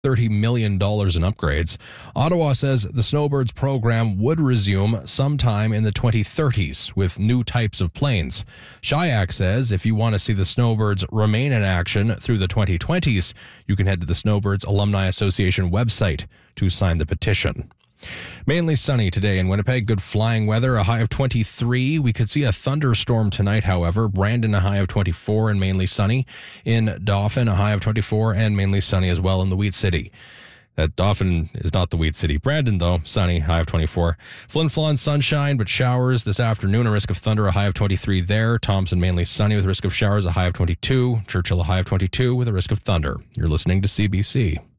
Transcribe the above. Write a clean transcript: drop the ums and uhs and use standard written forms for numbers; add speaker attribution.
Speaker 1: $30 million in upgrades. Ottawa says the Snowbirds program would resume sometime in the 2030s with new types of planes. Shayak says if you want to see the Snowbirds remain in action through the 2020s, you can head to the Snowbirds Alumni Association website to sign the petition. Mainly sunny today in Winnipeg. Good flying weather, a high of 23. We could see a thunderstorm tonight, however. Brandon, a high of 24 and mainly sunny. In Dauphin, a high of 24 and mainly sunny as well in the Wheat City. That Dauphin is not the Wheat City. Brandon, though, sunny, high of 24. Flin Flon, sunshine, but showers this afternoon. A risk of thunder, a high of 23 there. Thompson, mainly sunny with a risk of showers, a high of 22. Churchill, a high of 22 with a risk of thunder. You're listening to CBC.